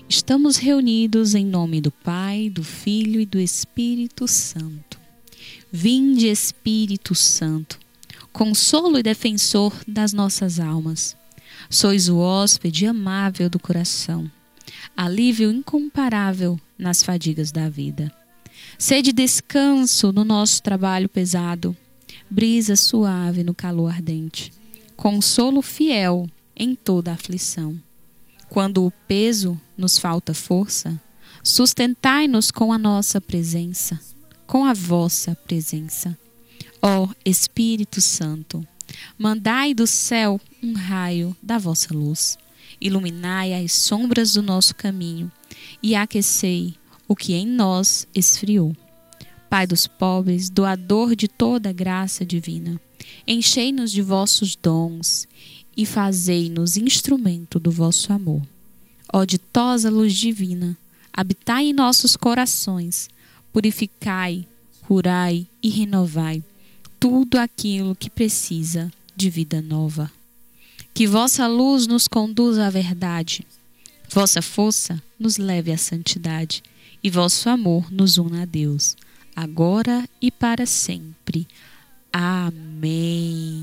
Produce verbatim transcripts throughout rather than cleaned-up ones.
Estamos reunidos em nome do Pai, do Filho e do Espírito Santo. Vinde, Espírito Santo, consolo e defensor das nossas almas. Sois o hóspede amável do coração, alívio incomparável nas fadigas da vida. Sede descanso no nosso trabalho pesado, brisa suave no calor ardente, consolo fiel em toda aflição. Quando o peso nos falta força, sustentai-nos com a nossa presença, com a vossa presença. Ó Espírito Santo, mandai do céu um raio da vossa luz, iluminai as sombras do nosso caminho e aquecei o que em nós esfriou. Pai dos pobres, doador de toda graça divina, enchei-nos de vossos dons e fazei-nos instrumento do vosso amor. Ó ditosa luz divina, habitai em nossos corações, purificai, curai e renovai tudo aquilo que precisa de vida nova. Que vossa luz nos conduza à verdade, vossa força nos leve à santidade e vosso amor nos una a Deus, agora e para sempre. Amém.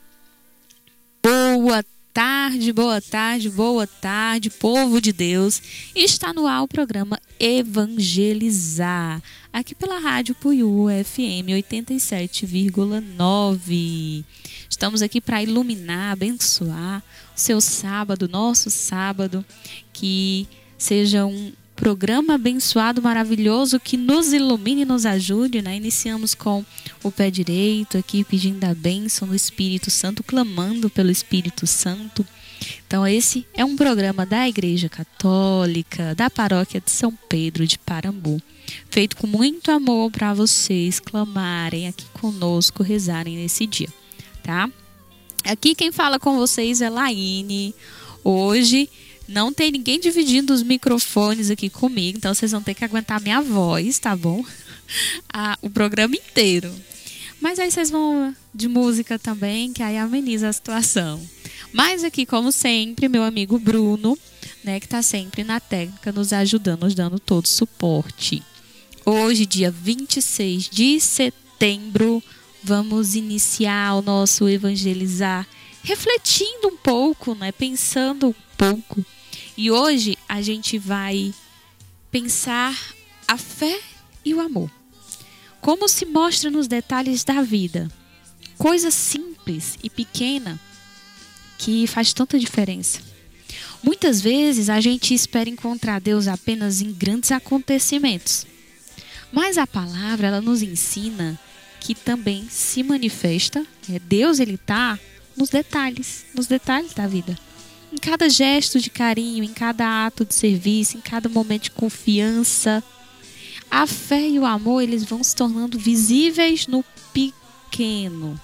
Boa tarde, boa tarde, boa tarde, povo de Deus. Está no ar o programa Evangelizar, aqui pela Rádio Puyú F M oitenta e sete vírgula nove. Estamos aqui para iluminar, abençoar o seu sábado, nosso sábado, que seja um programa abençoado, maravilhoso, que nos ilumine e nos ajude, né? Iniciamos com o pé direito aqui, pedindo a bênção do Espírito Santo, clamando pelo Espírito Santo. Então esse é um programa da Igreja Católica, da Paróquia de São Pedro de Parambu, feito com muito amor para vocês clamarem aqui conosco, rezarem nesse dia, tá? Aqui quem fala com vocês é Laine. Hoje não tem ninguém dividindo os microfones aqui comigo, então vocês vão ter que aguentar a minha voz, tá bom? Ah, o programa inteiro. Mas aí vocês vão de música também, que aí ameniza a situação. Mas aqui, como sempre, meu amigo Bruno, né, que tá sempre na técnica, nos ajudando, nos dando todo o suporte. Hoje, dia vinte e seis de setembro, vamos iniciar o nosso Evangelizar, refletindo um pouco, né, pensando um pouco. E hoje a gente vai pensar a fé e o amor. Como se mostra nos detalhes da vida. Coisa simples e pequena que faz tanta diferença. Muitas vezes a gente espera encontrar Deus apenas em grandes acontecimentos. Mas a palavra, ela nos ensina que também se manifesta, é, Deus, ele está nos detalhes, nos detalhes da vida. Em cada gesto de carinho, em cada ato de serviço, em cada momento de confiança. A fé e o amor, eles vão se tornando visíveis no pequeno.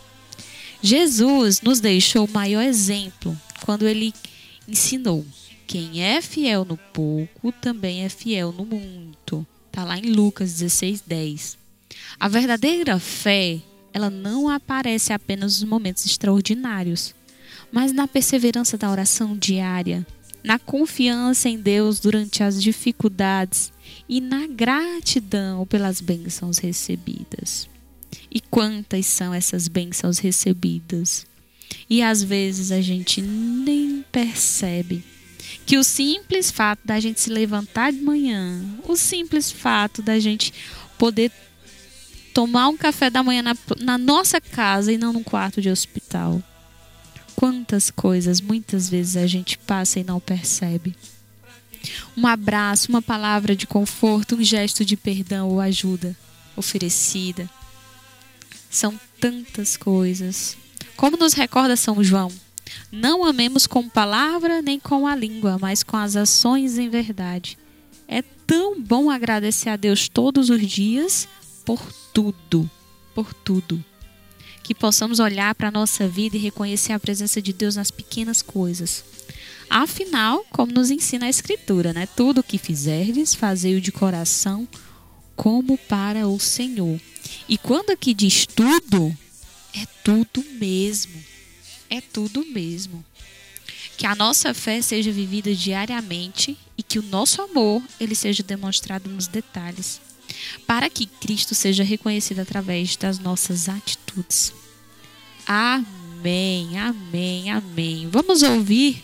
Jesus nos deixou o maior exemplo quando ele ensinou: quem é fiel no pouco, também é fiel no muito. Está lá em Lucas dezesseis, dez. A verdadeira fé, ela não aparece apenas nos momentos extraordinários, mas na perseverança da oração diária, na confiança em Deus durante as dificuldades e na gratidão pelas bênçãos recebidas. E quantas são essas bênçãos recebidas? E às vezes a gente nem percebe que o simples fato da gente se levantar de manhã, o simples fato da gente poder tomar um café da manhã na, na nossa casa e não num quarto de hospital. Quantas coisas muitas vezes a gente passa e não percebe. Um abraço, uma palavra de conforto, um gesto de perdão ou ajuda oferecida. São tantas coisas. Como nos recorda São João, não amemos com palavra nem com a língua, mas com as ações em verdade. É tão bom agradecer a Deus todos os dias por tudo, por tudo. Que possamos olhar para a nossa vida e reconhecer a presença de Deus nas pequenas coisas. Afinal, como nos ensina a Escritura, né? Tudo o que fizerdes, fazei-o de coração, como para o Senhor. E quando aqui diz tudo, é tudo mesmo. É tudo mesmo. Que a nossa fé seja vivida diariamente e que o nosso amor ele seja demonstrado nos detalhes, para que Cristo seja reconhecido através das nossas atitudes. Amém, amém, amém. Vamos ouvir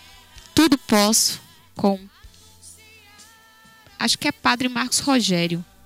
Tudo Posso com, acho que é Padre Marcos Rogério.